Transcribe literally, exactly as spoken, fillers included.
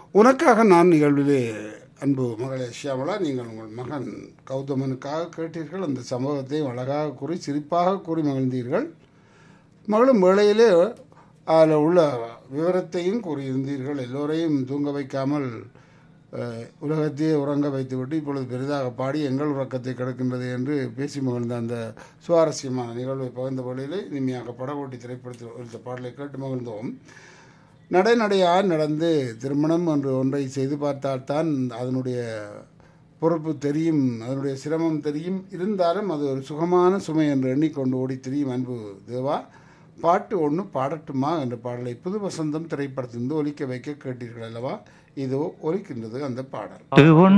உனக்காக நான் நிகழ்விலே அன்பு மகளே ஷியாமளா, நீங்கள் உங்கள் மகன் கௌதமனுக்காக கேட்டீர்கள். அந்த சம்பவத்தை அழகாக கூறி சிரிப்பாக கூறி மகிழ்ந்தீர்கள். மகளும் வேளையிலே அதில் உள்ள விவரத்தையும் கூறியிருந்தீர்கள். எல்லோரையும் தூங்க வைக்காமல் உலகத்தையே உறங்க வைத்துவிட்டு இப்பொழுது பெரிதாக பாடி எங்கள் உறக்கத்தை கிடக்கின்றது என்று பேசி மகிழ்ந்த அந்த சுவாரஸ்யமான நிகழ்வை பகிர்ந்த வேளையிலே இனிமையாக படகோட்டி திரைப்படத்தில் ஒரு பாடலை கேட்டு மகிழ்ந்தோம். நடைநடையாக நடந்து திருமணம் என்று ஒன்றை செய்து பார்த்தால்தான் அதனுடைய பொறுப்பு தெரியும், அதனுடைய சிரமம் தெரியும். இருந்தாலும் அது ஒரு சுகமான சுமை என்று எண்ணிக்கொண்டு ஓடி திரியும் அன்பு தேவா. பாட்டு ஒன்று பாடட்டுமா என்ற பாடலை புது வசந்தம் திரைப்படத்திலிருந்து ஒலிக்க வைக்க கேட்டீர்கள் அல்லவா? இதோ ஒலிக்கின்றது அந்த பாடல்.